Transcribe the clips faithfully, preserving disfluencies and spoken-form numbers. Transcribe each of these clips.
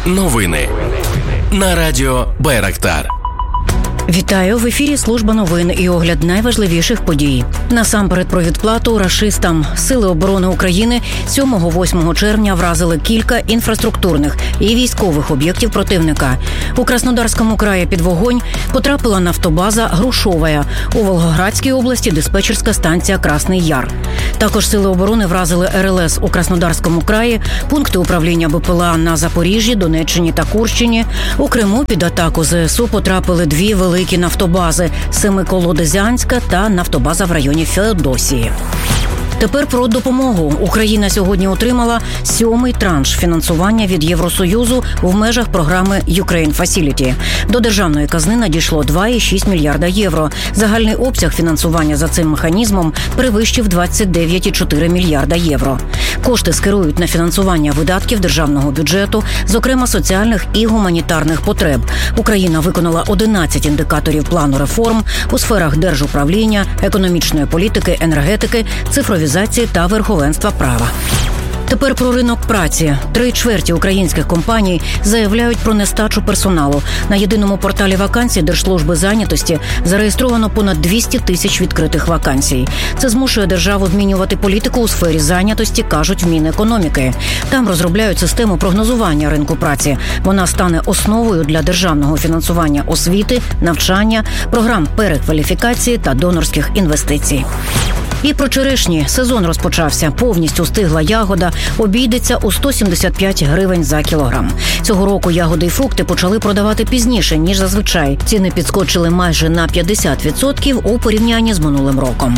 Новини на радіо Байрактар. Вітаю! В ефірі служба новин і огляд найважливіших подій. Насамперед про відплату рашистам. Сили оборони України сьомого-восьмого червня вразили кілька інфраструктурних і військових об'єктів противника. У Краснодарському краї під вогонь потрапила нафтобаза Грушовая. У Волгоградській області диспетчерська станція Красний Яр. Також сили оборони вразили ер ел ес у Краснодарському краї, пункти управління бе пе ел а на Запоріжжі, Донеччині та Курщині. У Криму під атаку зе ес у потрапили дві великі нафтобази – Семиколодезянська та нафтобаза в районі Феодосії. Тепер про допомогу. Україна сьогодні отримала сьомий транш фінансування від Євросоюзу в межах програми Ukraine Facility. До державної казни надійшло два цілих шість мільярда євро. Загальний обсяг фінансування за цим механізмом перевищив двадцять дев'ять цілих чотири мільярда євро. Кошти скерують на фінансування видатків державного бюджету, зокрема соціальних і гуманітарних потреб. Україна виконала одинадцять індикаторів плану реформ у сферах держуправління, економічної політики, енергетики, цифровізації та верховенства права. Тепер про ринок праці. Три чверті українських компаній заявляють про нестачу персоналу. На єдиному порталі вакансій Держслужби зайнятості зареєстровано понад двісті тисяч відкритих вакансій. Це змушує державу змінювати політику у сфері зайнятості, кажуть в Мінекономіки. Там розробляють систему прогнозування ринку праці. Вона стане основою для державного фінансування освіти, навчання, програм перекваліфікації та донорських інвестицій. І про черешні. Сезон розпочався. Повністю стигла ягода обійдеться у сто сімдесят п'ять гривень за кілограм. Цього року ягоди й фрукти почали продавати пізніше, ніж зазвичай. Ціни підскочили майже на п'ятдесят відсотків у порівнянні з минулим роком.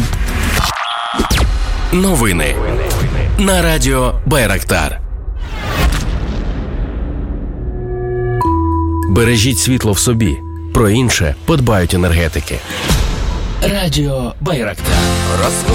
Новини на радіо Байрактар. Бережіть світло в собі. Про інше подбають енергетики. Радіо Байрактар.